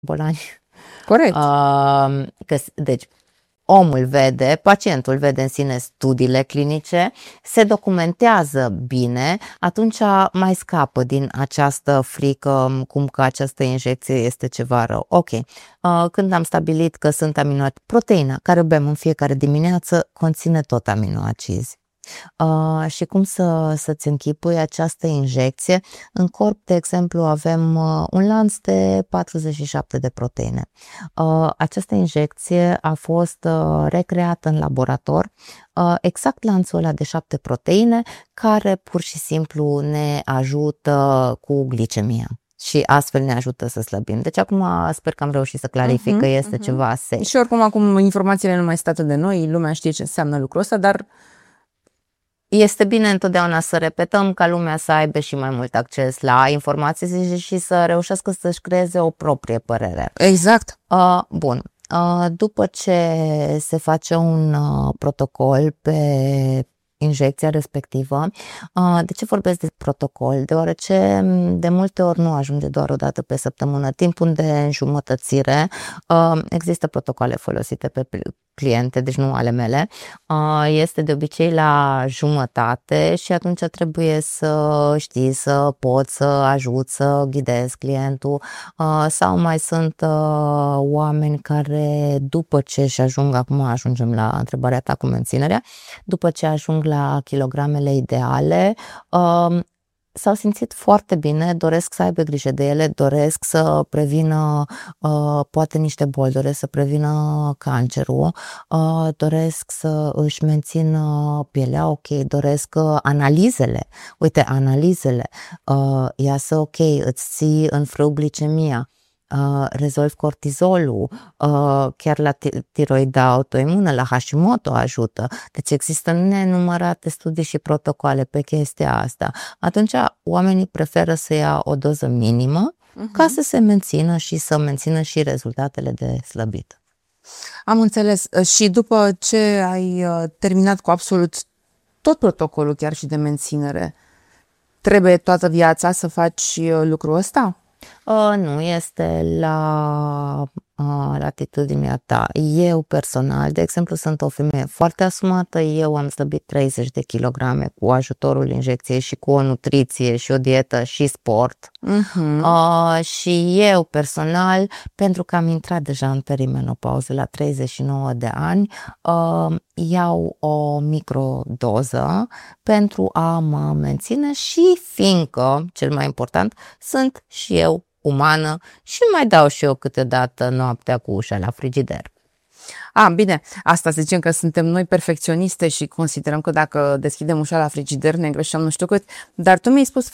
bolani. Corect. Deci, omul vede, pacientul vede în sine studiile clinice, se documentează bine, atunci mai scapă din această frică, cum că această injecție este ceva rău. Ok, când am stabilit că sunt proteina care bem în fiecare dimineață conține tot aminoacizi. Și cum să-ți închipui această injecție? În corp, de exemplu, avem un lanț de 47 de proteine. Această injecție a fost recreată în laborator, exact lanțul ăla de 7 proteine, care pur și simplu ne ajută cu glicemia. Și astfel ne ajută să slăbim. Deci acum sper că am reușit să clarific că este ceva safe. Și oricum acum informațiile nu mai sunt atât de noi, lumea știe ce înseamnă lucrul ăsta, dar este bine întotdeauna să repetăm ca lumea să aibă și mai mult acces la informații și să reușească să-și creeze o proprie părere. Exact. Bun. După ce se face un protocol pe injecția respectivă. De ce vorbesc de protocol? Deoarece de multe ori nu ajunge doar o dată pe săptămână. Timpul de înjumătățire, există protocoale folosite pe cliente, deci nu ale mele, este de obicei la jumătate și atunci trebuie să știi, să poți să ajuți, să ghidezi clientul, sau mai sunt oameni care după ce și ajung, acum ajungem la întrebarea ta cu menținerea, după ce ajung la kilogramele ideale, s-au simțit foarte bine, doresc să aibă grijă de ele, doresc să prevină poate niște boli, doresc să prevină cancerul, doresc să își mențină pielea ok, doresc analizele, uite, analizele, iasă ok, îți ții în frâu glicemia, rezolvi cortizolul, chiar la tiroida autoimună, la Hashimoto ajută. Deci există nenumărate studii și protocoale pe chestia asta. Atunci oamenii preferă să ia o doză minimă ca să se mențină și să mențină și rezultatele de slăbit. Am înțeles. Și după ce ai terminat cu absolut tot protocolul, chiar și de menținere, trebuie toată viața să faci lucrul ăsta? Nu este la latitudinea ta. Eu personal, de exemplu, sunt o femeie foarte asumată, eu am slăbit 30 de kilograme cu ajutorul injecției și cu o nutriție și o dietă și sport. Și eu personal, pentru că am intrat deja în perimenopauză la 39 de ani, iau o microdoză pentru a mă menține și fiindcă, cel mai important, sunt și eu umană și mai dau și eu câteodată noaptea cu ușa la frigider. Bine, asta zicem că suntem noi perfecționiste și considerăm că dacă deschidem ușa la frigider ne greșeam nu știu cât, dar tu mi-ai spus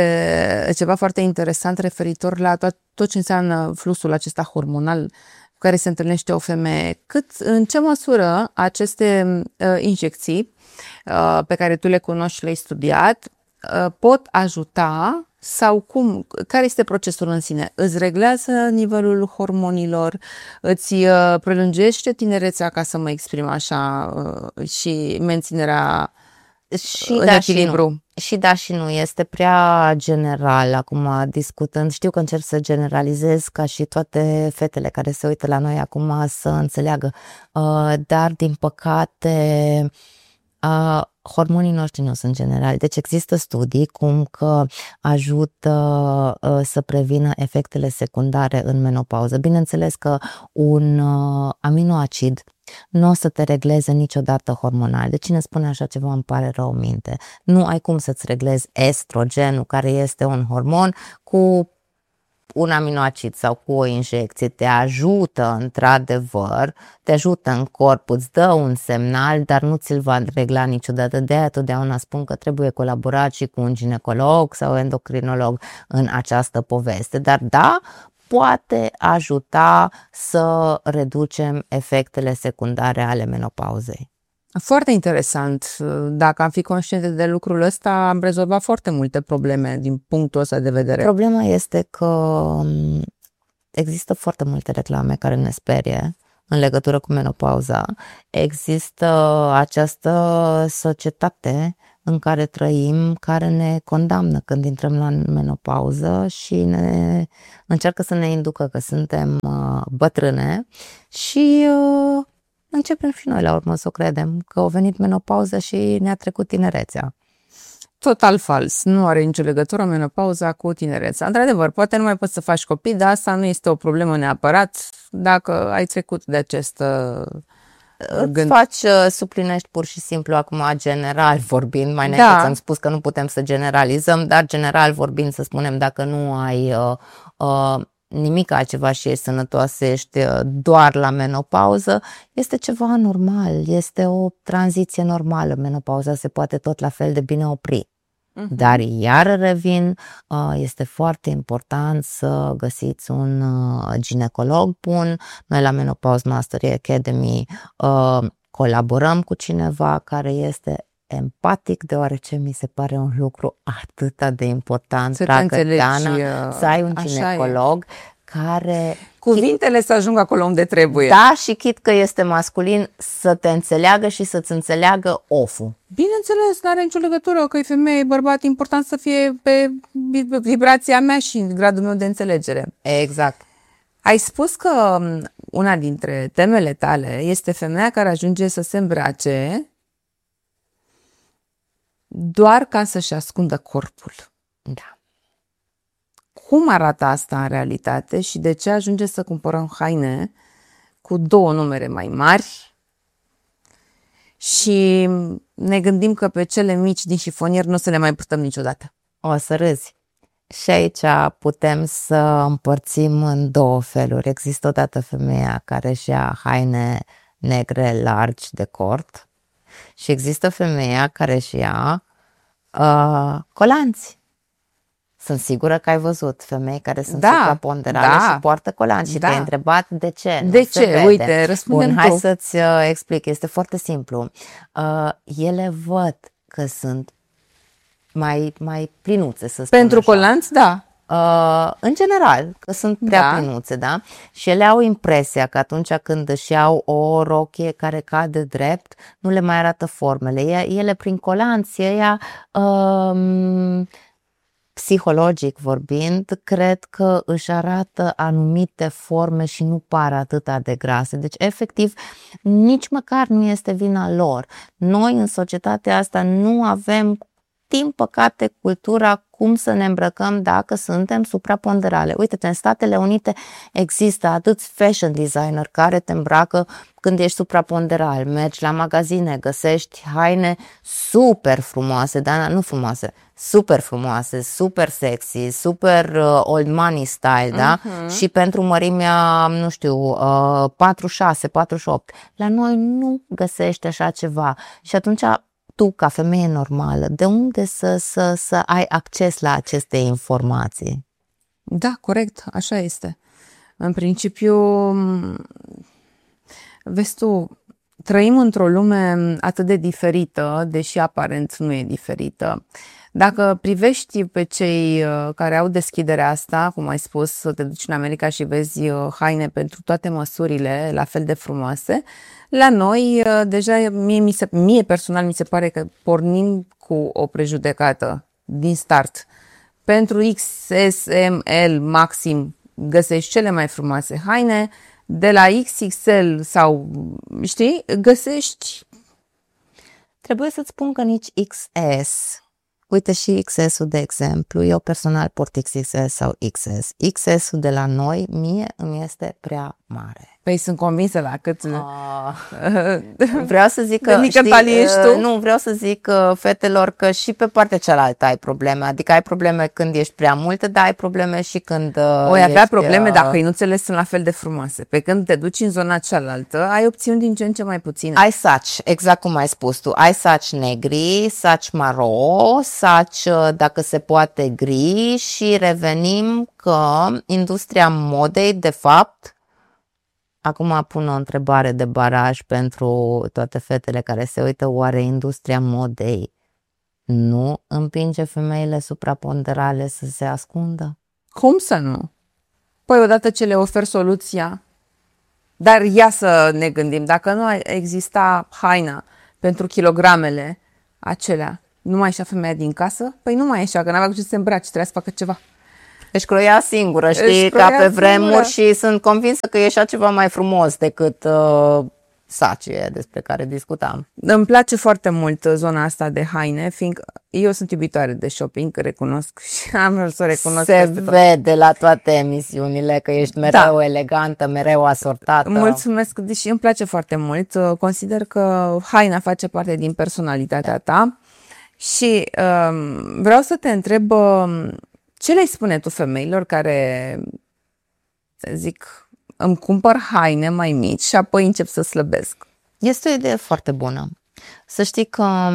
ceva foarte interesant referitor la tot ce înseamnă fluxul acesta hormonal cu care se întâlnește o femeie. În ce măsură aceste injecții pe care tu le cunoști și le-ai studiat pot ajuta sau care este procesul în sine? Îți reglează nivelul hormonilor, îți prelungește tinerețea, ca să mă exprim așa, și menținerea în echilibru? Și da și nu, este prea general acum discutând, știu că încerc să generalizez ca și toate fetele care se uită la noi acum să înțeleagă, dar din păcate hormonii noștri nu sunt generali, deci există studii cum că ajută să prevină efectele secundare în menopauză. Bineînțeles că un aminoacid nu o să te regleze niciodată hormonal. De cine spune așa ceva îmi pare rău în minte. Nu ai cum să-ți reglezi estrogenul, care este un hormon, cu un aminoacid sau cu o injecție. Te ajută într-adevăr, te ajută în corp, îți dă un semnal, dar nu ți-l va regla niciodată. De aia totdeauna spun că trebuie colaborat și cu un ginecolog sau endocrinolog în această poveste. Dar da, poate ajuta să reducem efectele secundare ale menopauzei. Foarte interesant. Dacă am fi conștiente de lucrul ăsta, am rezolvat foarte multe probleme din punctul ăsta de vedere. Problema este că există foarte multe reclame care ne sperie în legătură cu menopauza. Există această societate în care trăim, care ne condamnă când intrăm la menopauză și ne încearcă să ne inducă că suntem bătrâne și începem și noi la urmă să o credem că a venit menopauza și ne-a trecut tinerețea. Total fals. Nu are nicio legătură menopauza cu tinerețea. Într-adevăr, poate nu mai poți să faci copii, dar asta nu este o problemă neapărat dacă ai trecut de acest Îți faci, suplinești pur și simplu acum general vorbind, mai înainte ți-am spus că nu putem să generalizăm, dar general vorbind să spunem dacă nu ai nimic altceva și ești sănătoasă, ești doar la menopauză, este ceva normal, este o tranziție normală, menopauza se poate tot la fel de bine opri. Dar iar revin, este foarte important să găsiți un ginecolog bun. Noi la Menopause Mastery Academy colaborăm cu cineva care este empatic, deoarece mi se pare un lucru atât de important, să ai un ginecolog care... Cuvintele să ajungă acolo unde trebuie. Da, și chit că este masculin, să te înțeleagă și să-ți înțeleagă oful. Bineînțeles, nu are nicio legătură că e femeie, e bărbat, important să fie pe vibrația mea și gradul meu de înțelegere. Exact. Ai spus că una dintre temele tale este femeia care ajunge să se îmbrace doar ca să-și ascundă corpul. Da. Cum arată asta în realitate și de ce ajunge să cumpărăm haine cu 2 numere mai mari și ne gândim că pe cele mici din șifonier nu o să le mai purtăm niciodată? O să râzi. Și aici putem să împărțim în 2 feluri. Există odată femeia care își ia haine negre largi de cort și există femeia care își ia colanți. Sunt sigură că ai văzut femei care sunt supraponderale și poartă colanți și te-ai întrebat de ce. De ce? Uite, răspundem. Hai să-ți explic. Este foarte simplu. Ele văd că sunt mai plinuțe, să spun Pentru așa. colanți, da. În general, că sunt prea plinuțe, da? Și ele au impresia că atunci când își iau o rochie care cade drept, nu le mai arată formele. Ele prin colanți, psihologic vorbind, cred că își arată anumite forme și nu par atât de grase. Deci, efectiv, nici măcar nu este vina lor. Noi, în societatea asta, nu avem, din păcate, cultura cum să ne îmbrăcăm dacă suntem supraponderale. Uite-te, în Statele Unite există atâți fashion designer care te îmbracă când ești supraponderal. Mergi la magazine, găsești haine super frumoase, dar nu frumoase, super frumoase, super sexy, super old money style, da? Și pentru mărimea, nu știu, 46, 48. La noi nu găsești așa ceva. Și atunci tu, ca femeie normală, de unde să ai acces la aceste informații? Da, corect, așa este. În principiu, vezi tu, trăim într-o lume atât de diferită, deși aparent nu e diferită. Dacă privești pe cei care au deschiderea asta, cum ai spus, să te duci în America și vezi haine pentru toate măsurile la fel de frumoase, la noi deja mie personal mi se pare că pornim cu o prejudecată din start. Pentru XS, ML, maxim găsești cele mai frumoase haine, de la XXL sau, știi, găsești... Trebuie să-ți spun că nici XS... Uite și XS-ul, de exemplu, eu personal port XXS sau XS. XS-ul de la noi, mie îmi este prea mare. Păi sunt convinsă la cât... Vreau să zic că... Nu, vreau să zic fetelor că și pe partea cealaltă ai probleme. Adică ai probleme când ești prea multă, dar ai probleme și când avea probleme dacă hăinuțele sunt la fel de frumoase. Pe când te duci în zona cealaltă, ai opțiuni din ce în ce mai puține. Ai saci, exact cum ai spus tu. Ai saci negri, saci maro, saci, dacă se poate, gri și revenim că industria modei, de fapt, acum pun o întrebare de baraj pentru toate fetele care se uită, oare industria modei nu împinge femeile supraponderale să se ascundă? Cum să nu? Păi odată ce le ofer soluția, dar ia să ne gândim, dacă nu exista haina pentru kilogramele acelea, Nu mai ieșea femeia din casă? Păi nu mai ieșea, că n-avea cu ce să se îmbrace, trebuia să facă ceva. Își croia singură, știi, ca pe vremuri și sunt convinsă că ieșea ceva mai frumos decât Sacie, despre care discutam. Îmi place foarte mult zona asta de haine, fiindcă eu sunt iubitoare de shopping, recunosc și am să o recunosc. Se vede la toate emisiunile că ești mereu elegantă, mereu asortată. Mulțumesc, deși îmi place foarte mult. Consider că haina face parte din personalitatea ta și vreau să te întreb ce le spune tu femeilor care, zic, îmi cumpăr haine mai mici și apoi încep să slăbesc? Este o idee foarte bună. Să știi că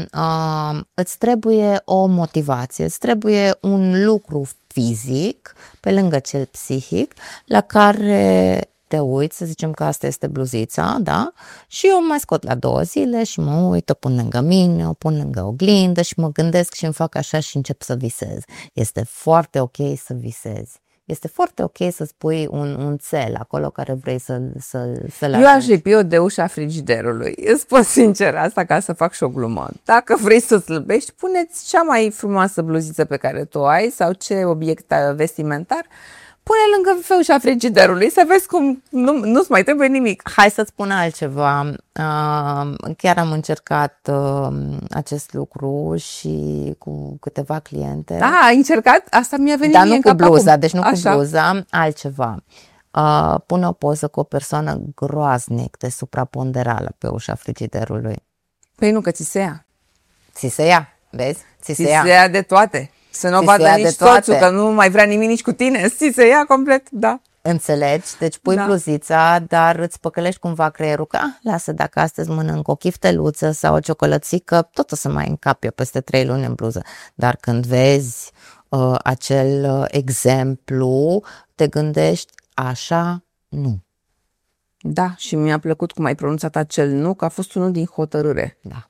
îți trebuie o motivație, îți trebuie un lucru fizic pe lângă cel psihic la care te uiți, să zicem că asta este bluzița, da? Și eu mai scot la 2 zile și mă uit, o pun lângă mine, o pun lângă oglindă și mă gândesc și îmi fac așa și încep să visez. Este foarte ok să visezi. Este foarte ok să-ți pui un țel acolo care vrei să-l Eu aș lipi-o de ușa frigiderului. Îți spun sincer asta ca să fac și o glumă. Dacă vrei să slăbești, puneți cea mai frumoasă bluziță pe care tu ai sau ce obiect vestimentar, pune lângă ușa frigiderului să vezi cum nu-ți mai trebuie nimic. Hai să-ți spun altceva. Chiar am încercat acest lucru și cu câteva cliente. Da, ai încercat? Asta mi-a venit dar mie nu cu bluza, acum. deci nu cu bluza, altceva. Pune o poză cu o persoană groaznic de supraponderală pe ușa frigiderului. Păi nu, că ți se ia. Ți se ia, vezi? Ți se ia de toate. Să nu o vadă nici soțul, că nu mai vrea nimic nici cu tine. Ți se ia complet, da. Înțelegi? Deci pui bluzița, dar îți păcălești cumva creierul că, lasă, dacă astăzi mănânc o chifteluță sau o ciocolățică, tot o să mai încap eu peste 3 luni în bluză. Dar când vezi acel exemplu, te gândești, așa, nu. Da, și mi-a plăcut cum ai pronunțat acel nu, că a fost unul din hotărâre. Da.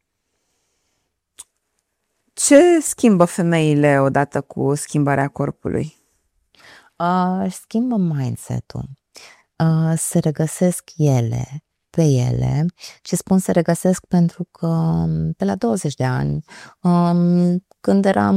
Ce schimbă femeile odată cu schimbarea corpului? Schimbă mindset-ul. Se regăsesc pe ele și spun se regăsesc pentru că pe la 20 de ani, când eram,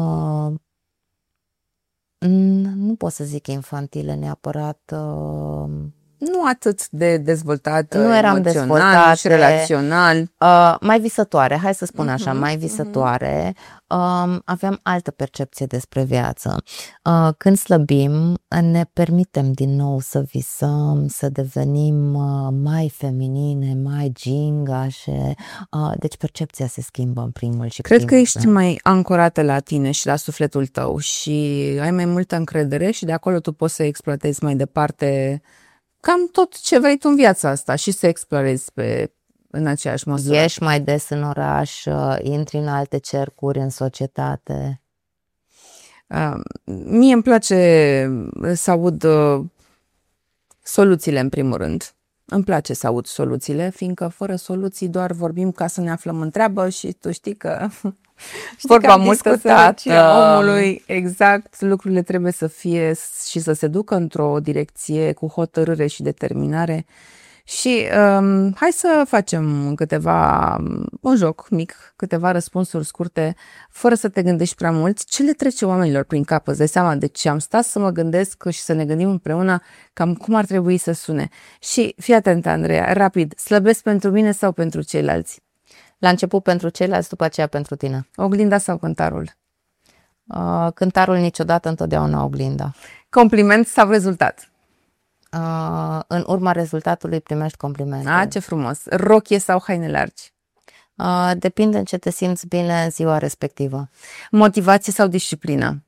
nu pot să zic infantile neapărat, nu atât de dezvoltată, nu eram emoțional și relațional. Mai visătoare, hai să spun așa, mai visătoare. Aveam altă percepție despre viață. Când slăbim, ne permitem din nou să visăm, să devenim mai feminine, mai gingașe. Deci percepția se schimbă în primul și Cred că ești mai ancorată la tine și la sufletul tău și ai mai multă încredere și de acolo tu poți să exploatezi mai departe cam tot ce vrei tu în viața asta și să explorezi în aceeași măsură. Ieși mai des în oraș, intri în alte cercuri, în societate. Mie îmi place să aud soluțiile în primul rând. Îmi place să aud soluțiile, fiindcă fără soluții doar vorbim ca să ne aflăm în treabă și tu știi că vorba multă omului, exact, lucrurile trebuie să fie și să se ducă într-o direcție cu hotărâre și determinare. Și hai să facem un joc mic, câteva răspunsuri scurte, fără să te gândești prea mult. Ce le trece oamenilor prin cap? Îți dai seama? Deci am stat să mă gândesc și să ne gândim împreună cam cum ar trebui să sune. Și fii atentă, Andreea, rapid, slăbesc pentru mine sau pentru ceilalți? La început pentru ceilalți, după aceea pentru tine. Oglinda sau cântarul? Cântarul niciodată, întotdeauna oglinda. Compliment sau rezultat? În urma rezultatului primești complimente. Ce frumos! Rochie sau haine largi? Depinde în ce te simți bine în ziua respectivă. Motivație sau disciplină?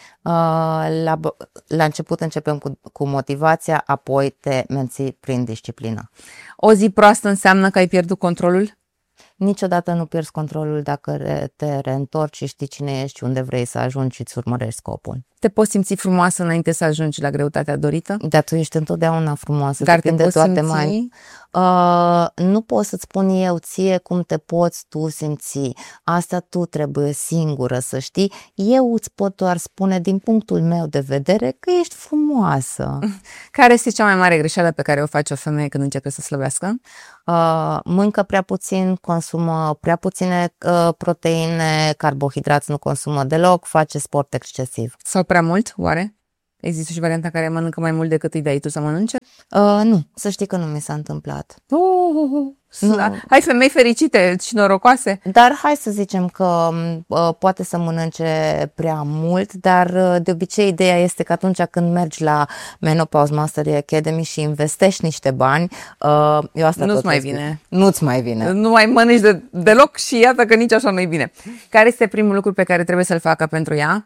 La început începem cu motivația, apoi te menții prin disciplină. O zi proastă înseamnă că ai pierdut controlul? Niciodată nu pierzi controlul dacă te reîntorci și știi cine ești, unde vrei să ajungi și îți urmărești scopul. Te poți simți frumoasă înainte să ajungi la greutatea dorită? Dar tu ești întotdeauna frumoasă. Dar te poți simți Nu pot să-ți spun eu ție cum te poți tu simți. Asta tu trebuie singură să știi. Eu îți pot doar spune din punctul meu de vedere că ești frumoasă. Care este cea mai mare greșeală pe care o face o femeie când începe să slăbească? Mâncă prea puțin, consumă prea puține proteine, carbohidrați nu consumă deloc, face sport excesiv. Sau prea mult, oare? Există și varianta care mănâncă mai mult decât îi dai tu să mănânce? Nu, să știi că nu mi s-a întâmplat. Hai, femei fericite și norocoase! Dar hai să zicem că poate să mănânce prea mult, dar de obicei ideea este că atunci când mergi la Menopause Mastery Academy și investești niște bani, eu asta nu-ți mai vine. Nu-ți mai vine. Nu mai mănânci deloc și iată că nici așa nu-i bine. Care este primul lucru pe care trebuie să-l facă pentru ea?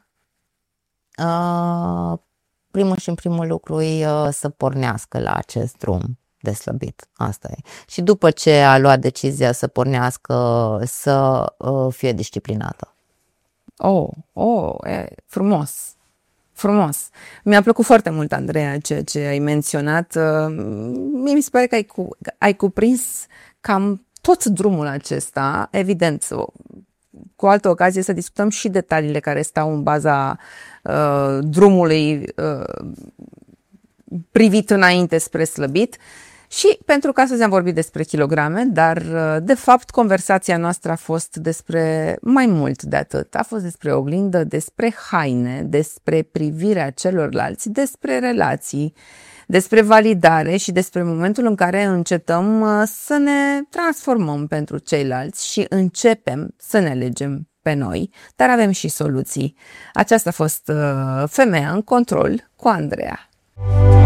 Primul și în primul lucru e să pornească la acest drum de slăbit. Asta e. Și după ce a luat decizia să pornească, să fie disciplinată. Frumos. Frumos. Mi-a plăcut foarte mult, Andreea, ceea ce ai menționat. Mie mi se pare că ai cuprins cam tot drumul acesta. Evident, cu altă ocazie să discutăm și detaliile care stau în baza drumului privit înainte spre slăbit. Și pentru că astăzi am vorbit despre kilograme, dar de fapt conversația noastră a fost despre mai mult de atât. A fost despre oglindă, despre haine, despre privirea celorlalți, despre relații, despre validare și despre momentul în care încetăm să ne transformăm pentru ceilalți și începem să ne alegem pe noi, dar avem și soluții. Aceasta a fost Femeia în control cu Andreea.